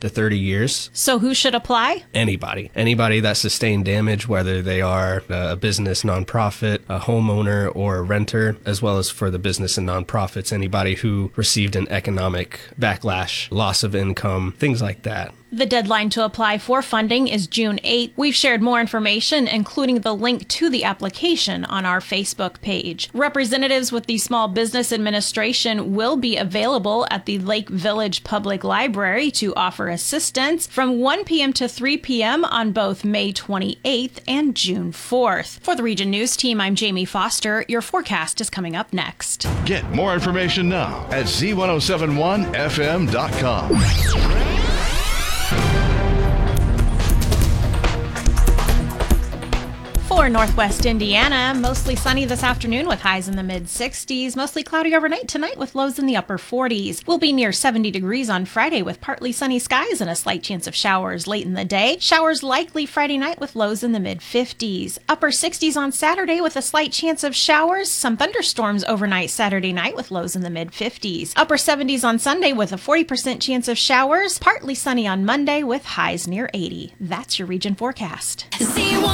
to 30 years. So who should apply? Anybody that sustained damage, whether they are a business, nonprofit, a homeowner, or a renter, as well as for the business and nonprofits, anybody who received an economic backlash, loss of income, things like that. The deadline to apply for funding is June 8th. We've shared more information, including the link to the application, on our Facebook page. Representatives with the Small Business Administration will be available at the Lake Village Public Library to offer assistance from 1 p.m. to 3 p.m. on both May 28th and June 4th. For the Region News Team, I'm Jamie Foster. Your forecast is coming up next. Get more information now at z1071fm.com. For Northwest Indiana, mostly sunny this afternoon with highs in the mid-60s. Mostly cloudy overnight tonight with lows in the upper 40s. We'll be near 70 degrees on Friday with partly sunny skies and a slight chance of showers late in the day. Showers likely Friday night with lows in the mid-50s. Upper 60s on Saturday with a slight chance of showers. Some thunderstorms overnight Saturday night with lows in the mid-50s. Upper 70s on Sunday with a 40% chance of showers. Partly sunny on Monday with highs near 80. That's your region forecast.